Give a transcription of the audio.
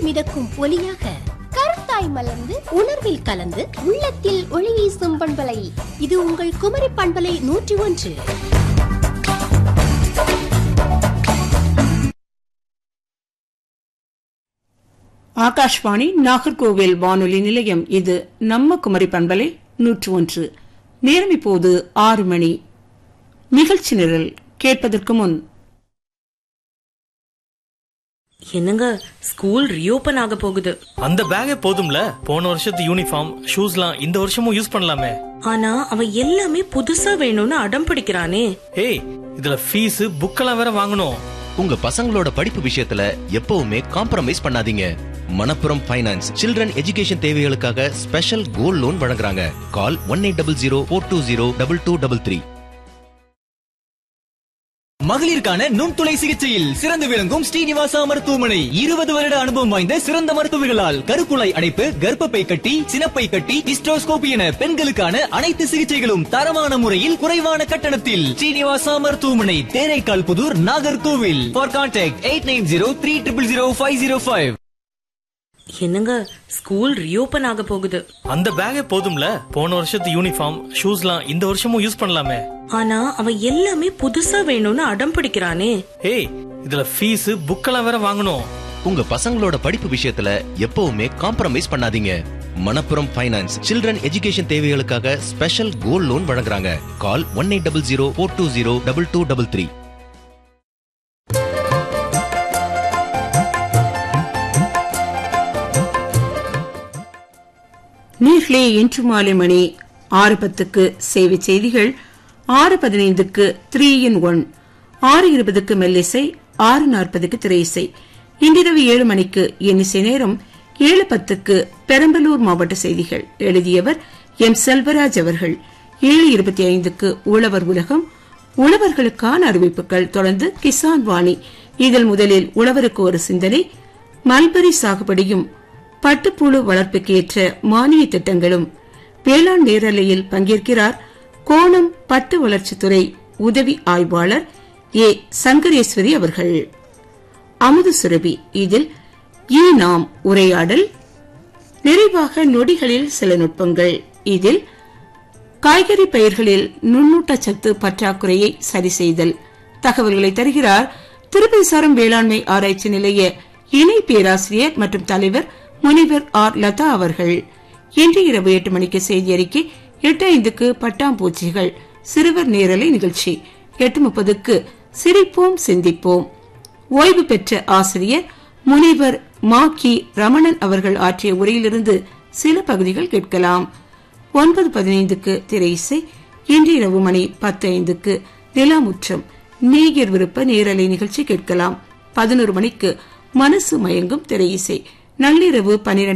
மிதக்கும் ஒலியாக, கருத்தாய் மலர்ந்து உணர்வில் கலந்து உள்ளத்தில் ஒளி வீசும் பண்பலை. இது உங்கள் குமரி பண்பலை 101. ஆகாஷ்வாணி நாகர்கோவில் வானொலி நிலையம். இது நம்ம குமரி பண்பலை 101. நேரம் இப்போது 6 மணி. நிகழ்ச்சி நிரல் கேட்பதற்கு முன், என்னங்க ஸ்கூல் ரீஓபன் ஆக போகுது. அந்த பேக்கே போதும்ல, போன வருஷத்து யூனிஃபார்ம் ஷூஸ்லாம் இந்த வருஷமும் யூஸ் பண்ணலாமே. ஆனா அவன் எல்லாமே புதுசா வேணும்னு அடம் பிடிக்கிறானே. ஏய், இதுல ஃபீஸ் புக்கெல்லாம் வேற வாங்கணும். உங்க பசங்களோட படிப்பு விஷயத்துல எப்பவுமே காம்ப்ரமைஸ் பண்ணாதீங்க. மணப்புரம் ஃபைனான்ஸ் சில்ட்ரன் எஜுகேஷன் தேவைகளுக்காக ஸ்பெஷல் கோல்ட் லோன் வழங்குறாங்க. கால் 1800-420-2233. மகளிருக்கான நுண்துளை சிகிச்சையில் சிறந்து விளங்கும் ஸ்ரீனிவாசா மருத்துவமனை 20 வருட அனுபவம் வாய்ந்த சிறந்த மருத்துவர்களால் கருக்குழாய் அடைப்பு, கர்ப்பப்பை கட்டி, சினப்பை கட்டி, ஹிஸ்டோஸ்கோபி என பெண்களுக்கான அனைத்து சிகிச்சைகளும் தரமான முறையில் குறைவான கட்டணத்தில். ஸ்ரீனிவாசா மருத்துவமனை, தேரைக்கால் புதூர், நாகர்கோவில். For contact 8903000505. என்னங்க ஸ்கூல் ரீஓபன் ஆக போகுது. அந்த பேக்கே போதும்ல, போன வருஷத்து யூனிஃபார்ம் ஷூஸ்லாம் இந்த வருஷமும் யூஸ் பண்ணலாமே. ஆனா அவன் எல்லாமே புதுசா வேணும்னு அடம் பிடிக்கிறானே. ஏய், இதுல ஃபீஸ் புக்கெல்லாம் வேற வாங்கணும். உங்க பசங்களோட படிப்பு விஷயத்துல எப்பவுமே காம்ப்ரமைஸ் பண்ணாதீங்க. மணப்புரம் ஃபைனான்ஸ் சில்ட்ரன் எஜுகேஷன் தேவைகளுக்காக ஸ்பெஷல் கோல்ட் லோன் வழங்குறாங்க. கால் 1800-420-2233. நீர்களே, இன்று மாலை மணி 6:10 சேவை செய்திகள், 6:15 3 in 1, 6:20 மெல்லிசை, 6:40 திரையிசை. இன்றிரவு 7 மணிக்கு இன்னிசை நேரம். 7:10 பெரம்பலூர் மாவட்ட செய்திகள். எழுதியவர் எம். செல்வராஜ் அவர்கள். 7:25 உழவர் உலகம், உழவர்களுக்கான அறிவிப்புகள். தொடர்ந்து கிசான் வாணி. இதில் முதலில் உழவருக்கு ஒரு சிந்தனை, மல்பரி சாகுபடியும் பட்டுப்புழு வளர்ப்புக்கு ஏற்ற மானிய திட்டங்களும். வேளாண் நேரலையில் பங்கேற்கிறார் கோணம் பட்டு வளர்ச்சித்துறை உதவி ஆய்வாளர் ஏ. சங்கரேஸ்வரி அவர்கள். அமுது சுரபி. இதில் நாம் உரையாடல். நிறைவாக நொடிகளில் சில நுட்பங்கள். இதில் காய்கறி பயிர்களில் நுண்ணூட்டச்சத்து பற்றாக்குறையை சரி செய்தல். தகவல்களை தருகிறார் திருப்பதிசாரம் வேளாண்மை ஆராய்ச்சி நிலைய இணை பேராசிரியர் மற்றும் தலைவர் முனைவர் ஆர். லதா அவர்கள். இன்று இரவு 8 மணிக்கு செய்தி அறிக்கை. 8:05 பட்டாம்பூச்சிகள் சிறுவர் நேரலை நிகழ்ச்சி. 8:30 சிரிப்போம் சிந்திப்போம். ஓய்வு பெற்ற ஆசிரியர் முனைவர் மா. கி. ரமணன் அவர்கள் ஆற்றிய உரையிலிருந்து சில பகுதிகள் கேட்கலாம். 9:15 திரையிசை. இன்று இரவு மணி 10:05 நிலாமுற்றம் நேயர் விருப்ப நேரலை நிகழ்ச்சி கேட்கலாம். 11 மணிக்கு மனசு மயங்கும் திரையிசை. நள்ளிரவு 12